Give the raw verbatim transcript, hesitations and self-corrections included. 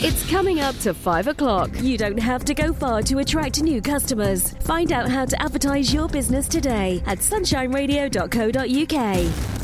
It's coming up to five o'clock. You don't have to go far to attract new customers. Find out how to advertise your business today at sunshine radio dot co dot uk.